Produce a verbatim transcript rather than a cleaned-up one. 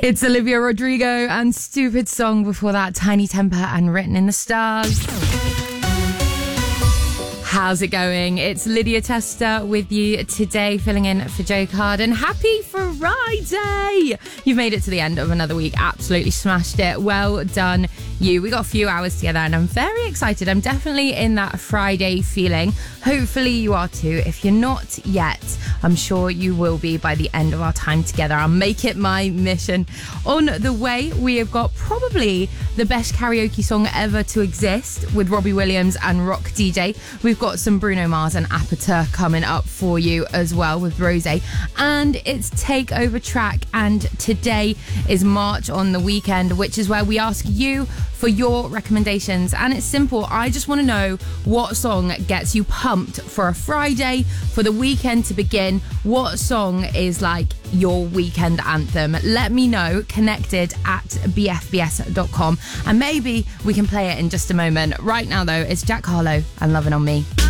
It's Olivia Rodrigo and Stupid Song. Before that, Tiny Temper and Written in the Stars. How's it going? It's Lydia Tester with you today, filling in for Joe Carden. Happy Friday! You've made it to the end of another week. Absolutely smashed it. Well done, you. We got a few hours together and I'm very excited. I'm definitely in that Friday feeling. Hopefully you are too. If you're not yet, I'm sure you will be by the end of our time together. I'll make it my mission. On the way, we have got probably the best karaoke song ever to exist with Robbie Williams and Rock D J. We've got some Bruno Mars and Apata coming up for you as well with Rosé. And it's Takeover Track. And today is March on the Weekend, which is where we ask you for your recommendations. And it's simple. I just want to know what song gets you pumped for a Friday, for the weekend to begin. What song is like your weekend anthem? Let me know. Connected at b f b s dot com. And maybe we can play it in just a moment. Right now, though, it's Jack Harlow and Lovin' On Me.